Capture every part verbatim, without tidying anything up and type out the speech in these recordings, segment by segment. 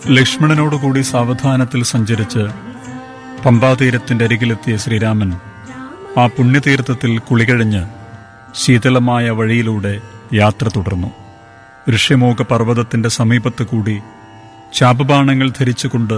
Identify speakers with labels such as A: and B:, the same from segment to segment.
A: ലക്ഷ്മണനോടുകൂടി സാവധാനത്തിൽ സഞ്ചരിച്ച് പമ്പാതീരത്തിന്റെ അരികിലെത്തിയ ശ്രീരാമൻ ആ പുണ്യതീർത്ഥത്തിൽ കുളികഴിഞ്ഞ് ശീതളമായ വഴിയിലൂടെ യാത്ര തുടർന്നു. ഋഷ്യമൂക പർവ്വതത്തിന്റെ സമീപത്ത് കൂടി ചാപബാണങ്ങൾ ധരിച്ചുകൊണ്ട്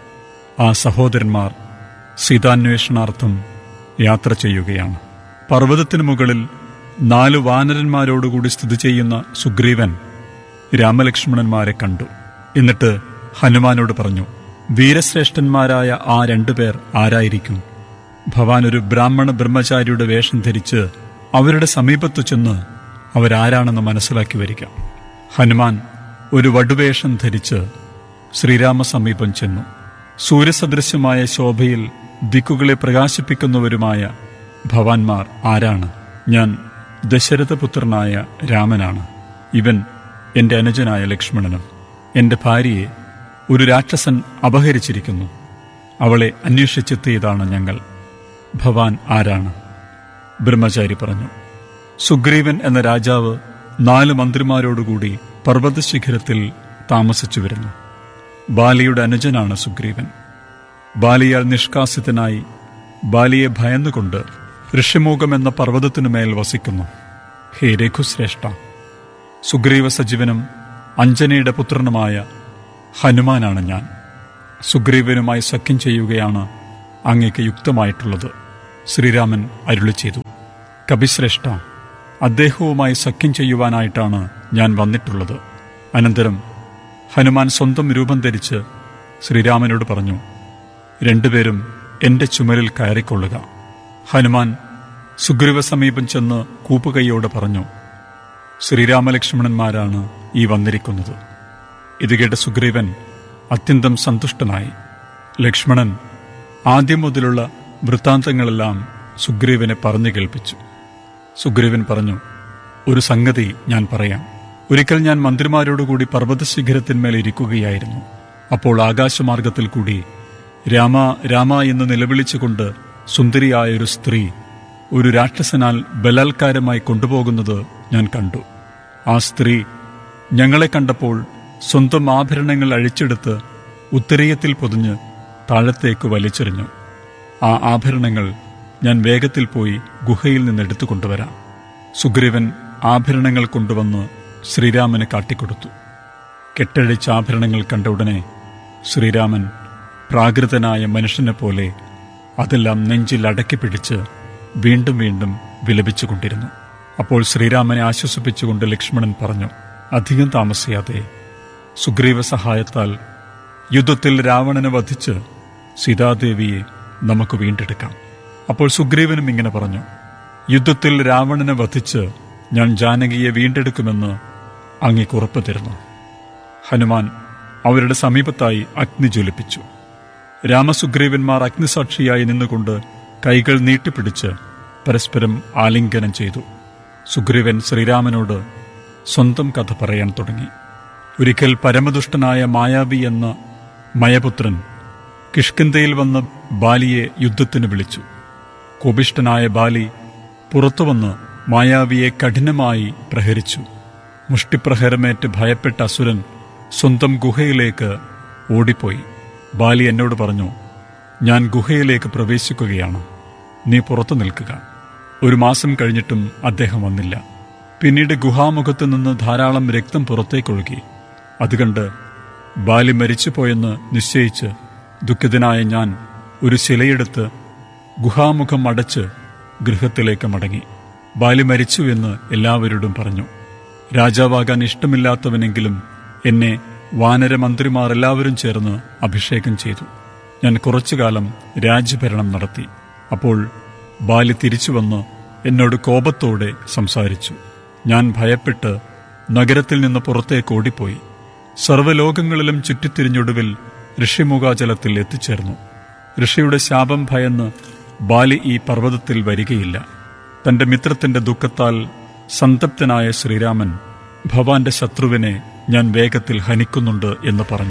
A: ആ സഹോദരന്മാർ സീതാന്വേഷണാർത്ഥം യാത്ര ചെയ്യുകയാണ്. പർവ്വതത്തിനു മുകളിൽ നാലു വാനരന്മാരോടുകൂടി സ്ഥിതി ചെയ്യുന്ന സുഗ്രീവൻ രാമലക്ഷ്മണന്മാരെ കണ്ടു. എന്നിട്ട് ഹനുമാനോട് പറഞ്ഞു, വീരശ്രേഷ്ഠന്മാരായ ആ രണ്ടുപേർ ആരായിരിക്കും? ഭവാൻ ഒരു ബ്രാഹ്മണ ബ്രഹ്മചാരിയുടെ വേഷം ധരിച്ച് അവരുടെ സമീപത്തു ചെന്ന് അവരാരാണെന്ന് മനസ്സിലാക്കി വരിക. ഹനുമാൻ ഒരു വടുവേഷം ധരിച്ച് ശ്രീരാമ സമീപം ചെന്നു. സൂര്യസദൃശ്യമായ ശോഭയിൽ ദിക്കുകളെ പ്രകാശിപ്പിക്കുന്നവരുമായ ഭവാൻമാർ ആരാണ്? ഞാൻ ദശരഥപുത്രനായ രാമനാണ്. ഇവൻ എന്റെ അനുജനായ ലക്ഷ്മണനും. എന്റെ ഭാര്യയെ ഒരു രാക്ഷസൻ അപഹരിച്ചിരിക്കുന്നു. അവളെ അന്വേഷിച്ചെത്തിയതാണ് ഞങ്ങൾ. ഭവാൻ ആരാണ്? ബ്രഹ്മചാരി പറഞ്ഞു, സുഗ്രീവൻ എന്ന രാജാവ് നാല് മന്ത്രിമാരോടുകൂടി പർവ്വതശിഖരത്തിൽ താമസിച്ചു വരുന്നു. ബാലിയുടെ അനുജനാണ് സുഗ്രീവൻ. ബാലിയാൽ നിഷ്കാസിതനായി ബാലിയെ ഭയന്നുകൊണ്ട് ഋഷിമൂകം എന്ന പർവ്വതത്തിനുമേൽ വസിക്കുന്നു. ഹേ രഘുശ്രേഷ്ഠ, സുഗ്രീവ സജീവനും അഞ്ജനയുടെ പുത്രനുമായ ഹനുമാനാണ് ഞാൻ. സുഗ്രീവനുമായി സഖ്യം ചെയ്യുകയാണ് അങ്ങേക്ക് യുക്തമായിട്ടുള്ളത്. ശ്രീരാമൻ അരുളി ചെയ്തു, കപിശ്രേഷ്ഠ, അദ്ദേഹവുമായി സഖ്യം ചെയ്യുവാനായിട്ടാണ് ഞാൻ വന്നിട്ടുള്ളത്. അനന്തരം ഹനുമാൻ സ്വന്തം രൂപം ധരിച്ച് ശ്രീരാമനോട് പറഞ്ഞു, രണ്ടുപേരും എന്റെ ചുമലിൽ കയറിക്കൊള്ളുക. ഹനുമാൻ സുഗ്രീവ സമീപം ചെന്ന് കൂപ്പുകൈയോടെ പറഞ്ഞു, ശ്രീരാമലക്ഷ്മണന്മാരാണ് ഈ വന്നിരിക്കുന്നത്. ഇത് കേട്ട സുഗ്രീവൻ അത്യന്തം സന്തുഷ്ടനായി. ലക്ഷ്മണൻ ആദ്യം മുതലുള്ള വൃത്താന്തങ്ങളെല്ലാം സുഗ്രീവനെ പറഞ്ഞു കേൾപ്പിച്ചു. സുഗ്രീവൻ പറഞ്ഞു, ഒരു സംഗതി ഞാൻ പറയാം. ഒരിക്കൽ ഞാൻ മന്ത്രിമാരോടുകൂടി പർവ്വതശിഖരത്തിന്മേൽ ഇരിക്കുകയായിരുന്നു. അപ്പോൾ ആകാശമാർഗത്തിൽ കൂടി രാമ രാമ എന്ന് നിലവിളിച്ചുകൊണ്ട് സുന്ദരിയായൊരു സ്ത്രീ ഒരു രാക്ഷസനാൽ ബലാത്കാരമായി കൊണ്ടുപോകുന്നത് ഞാൻ കണ്ടു. ആ സ്ത്രീ ഞങ്ങളെ കണ്ടപ്പോൾ സ്വന്തം ആഭരണങ്ങൾ അഴിച്ചെടുത്ത് ഉത്തരീയത്തിൽ പൊതിഞ്ഞ് താഴത്തേക്ക് വലിച്ചെറിഞ്ഞു. ആ ആഭരണങ്ങൾ ഞാൻ വേഗത്തിൽ പോയി ഗുഹയിൽ നിന്ന് എടുത്തു കൊണ്ടുവരാം. സുഗ്രീവൻ ആഭരണങ്ങൾ കൊണ്ടുവന്ന് ശ്രീരാമന് കാട്ടിക്കൊടുത്തു. കെട്ടഴിച്ച ആഭരണങ്ങൾ കണ്ട ഉടനെ ശ്രീരാമൻ പ്രാകൃതനായ മനുഷ്യനെ പോലെ അതെല്ലാം നെഞ്ചിൽ അടക്കി പിടിച്ച് വീണ്ടും വീണ്ടും വിലപിച്ചുകൊണ്ടിരുന്നു. അപ്പോൾ ശ്രീരാമനെ ആശ്വസിപ്പിച്ചുകൊണ്ട് ലക്ഷ്മണൻ പറഞ്ഞു, അധികം താമസിയാതെ സുഗ്രീവ സഹായത്താൽ യുദ്ധത്തിൽ രാവണനെ വധിച്ച് സീതാദേവിയെ നമുക്ക് വീണ്ടെടുക്കാം. അപ്പോൾ സുഗ്രീവനും ഇങ്ങനെ പറഞ്ഞു, യുദ്ധത്തിൽ രാവണനെ വധിച്ച് ഞാൻ ജാനകിയെ വീണ്ടെടുക്കുമെന്ന് അങ്ങേക്ക് ഉറപ്പ് തരുന്നു. ഹനുമാൻ അവരുടെ സമീപത്തായി അഗ്നി ജ്വലിപ്പിച്ചു. രാമസുഗ്രീവന്മാർ അഗ്നിസാക്ഷിയായി നിന്നുകൊണ്ട് കൈകൾ നീട്ടിപ്പിടിച്ച് പരസ്പരം ആലിംഗനം ചെയ്തു. സുഗ്രീവൻ ശ്രീരാമനോട് സ്വന്തം കഥ പറയാൻ തുടങ്ങി. ഒരിക്കൽ പരമദുഷ്ടനായ മായാവി എന്ന മയപുത്രൻ കിഷ്കിന്ധയിൽ വന്ന് ബാലിയെ യുദ്ധത്തിന് വിളിച്ചു. കോപിഷ്ഠനായ ബാലി പുറത്തുവന്ന് മായാവിയെ കഠിനമായി പ്രഹരിച്ചു. മുഷ്ടിപ്രഹരമേറ്റ് ഭയപ്പെട്ട അസുരൻ സ്വന്തം ഗുഹയിലേക്ക് ഓടിപ്പോയി. ബാലി എന്നോട് പറഞ്ഞു, ഞാൻ ഗുഹയിലേക്ക് പ്രവേശിക്കുകയാണ്, നീ പുറത്തു നിൽക്കുക. ഒരു മാസം കഴിഞ്ഞിട്ടും അദ്ദേഹം വന്നില്ല. പിന്നീട് ഗുഹാമുഖത്തു നിന്ന് ധാരാളം രക്തം പുറത്തേക്കൊഴുകി. അതുകണ്ട് ബാലി മരിച്ചുപോയെന്ന് നിശ്ചയിച്ച് ദുഃഖിതനായ ഞാൻ ഒരു ശിലയെടുത്ത് ഗുഹാമുഖം അടച്ച് ഗൃഹത്തിലേക്ക് മടങ്ങി. ബാലി മരിച്ചു എന്ന് എല്ലാവരോടും പറഞ്ഞു. രാജാവാകാൻ ഇഷ്ടമില്ലാത്തവനെങ്കിലും എന്നെ വാനരമന്ത്രിമാർ എല്ലാവരും ചേർന്ന് അഭിഷേകം ചെയ്തു. ഞാൻ കുറച്ചുകാലം രാജ്യഭരണം നടത്തി. അപ്പോൾ ബാലി തിരിച്ചുവന്ന് എന്നോട് കോപത്തോടെ സംസാരിച്ചു. ഞാൻ ഭയപ്പെട്ട് നഗരത്തിൽ നിന്ന് പുറത്തേക്ക് ഓടിപ്പോയി. സർവ്വലോകങ്ങളിലും ചുറ്റിത്തിരിഞ്ഞൊടുവിൽ ഋഷിമുഖാചലത്തിൽ എത്തിച്ചേർന്നു. ഋഷിയുടെ ശാപം ഭയന്ന് ബാലി ഈ പർവ്വതത്തിൽ വരികയില്ല. തന്റെ മിത്രത്തിന്റെ ദുഃഖത്താൽ സന്തപ്തനായ ശ്രീരാമൻ ഭവാന്റെ ശത്രുവിനെ ഞാൻ വേഗത്തിൽ ഹനിക്കുന്നുണ്ട് എന്ന് പറഞ്ഞു.